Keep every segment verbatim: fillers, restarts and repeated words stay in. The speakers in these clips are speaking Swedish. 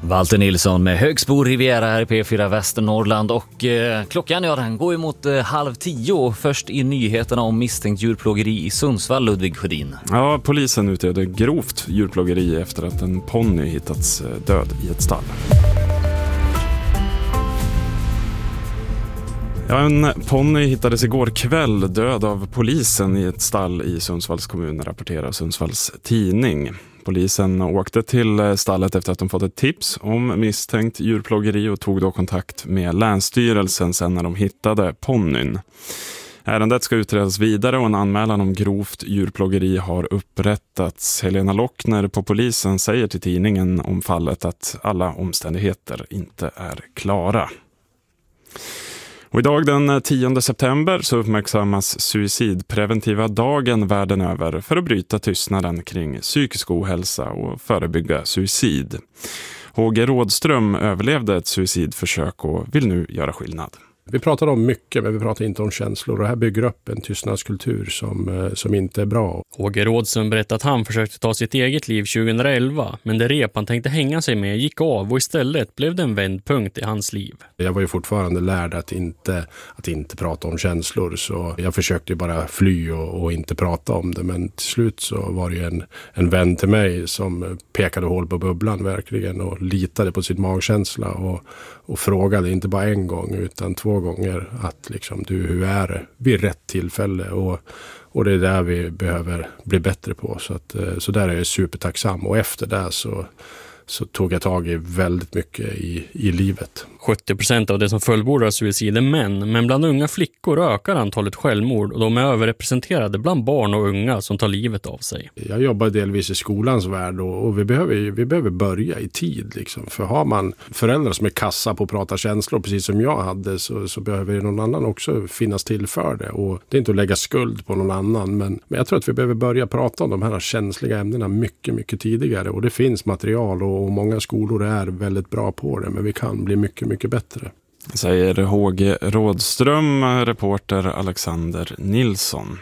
Walter Nilsson med Högsbo Riviera här i P fyra Västernorrland och eh, klockan ja, den går ju mot eh, halv tio. Först i nyheterna om misstänkt djurplågeri i Sundsvall, Ludvig Sjödin. Ja, polisen utreder grovt djurplågeri efter att en ponny hittats död i ett stall. Ja, en ponny hittades igår kväll död av polisen i ett stall i Sundsvalls kommun, rapporterar Sundsvalls tidning. Polisen åkte till stallet efter att de fått ett tips om misstänkt djurplågeri och tog då kontakt med länsstyrelsen sen när de hittade ponnyn. Ärendet ska utredas vidare och en anmälan om grovt djurplågeri har upprättats. Helena Lockner på polisen säger till tidningen om fallet att alla omständigheter inte är klara. Och idag den tionde september så uppmärksammas suicidpreventiva dagen världen över för att bryta tystnaden kring psykisk ohälsa och förebygga suicid. H G Rådström överlevde ett suicidförsök och vill nu göra skillnad. Vi pratar om mycket, men vi pratar inte om känslor. Och det här bygger upp en tystnadskultur som, som inte är bra. H G Rådström berättade att han försökte ta sitt eget liv tjugohundraelva, men det rep han tänkte hänga sig med gick av och istället blev det en vändpunkt i hans liv. Jag var ju fortfarande lärd att inte, att inte prata om känslor, så jag försökte ju bara fly och, och inte prata om det. Men till slut så var det ju en, en vän till mig som pekade hål på bubblan verkligen och litade på sin magkänsla och, och frågade inte bara en gång utan två gånger att liksom, du, hur är det vid rätt tillfälle, och, och det är där vi behöver bli bättre på, så, att, så där är jag supertacksam, och efter det så, så tog jag tag i väldigt mycket i, i livet. sjuttio procent av det som fullbordar suicid är män, men bland unga flickor ökar antalet självmord och de är överrepresenterade bland barn och unga som tar livet av sig. Jag jobbar delvis i skolans värld och, och vi, behöver, vi behöver börja i tid. Liksom. För har man föräldrar som är kassa på att prata känslor, precis som jag hade, så, så behöver någon annan också finnas till för det. Och det är inte att lägga skuld på någon annan, men, men jag tror att vi behöver börja prata om de här känsliga ämnena mycket, mycket tidigare. Och det finns material och, och många skolor är väldigt bra på det, men vi kan bli mycket, mycket bättre. Säger H G Rådström, reporter Alexander Nilsson.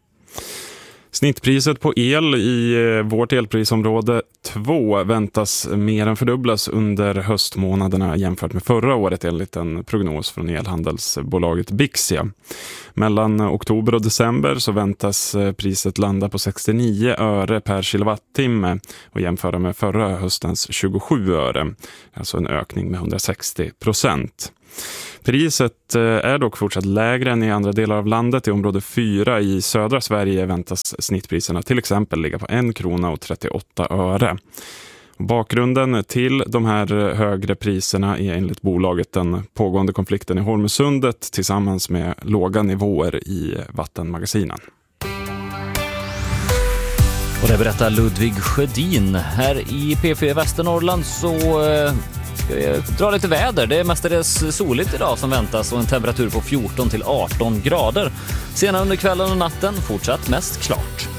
Snittpriset på el i vårt elprisområde två väntas mer än fördubblas under höstmånaderna jämfört med förra året enligt en prognos från elhandelsbolaget Bixia. Mellan oktober och december så väntas priset landa på sextionio öre per kilowattimme och jämföra med förra höstens tjugosju öre, alltså en ökning med hundrasextio procent. Priset är dock fortsatt lägre än i andra delar av landet. I område fyra i södra Sverige väntas snittpriserna till exempel ligga på en krona och trettioåtta öre. Bakgrunden till de här högre priserna är enligt bolaget den pågående konflikten i Holmesundet tillsammans med låga nivåer i vattenmagasinen. Och det berättar Ludvig Sjödin. Här i P fyra Västernorrland så eh, ska vi dra lite väder. Det är mestadels soligt idag som väntas och en temperatur på fjorton till arton grader. Senare under kvällen och natten fortsatt mest klart.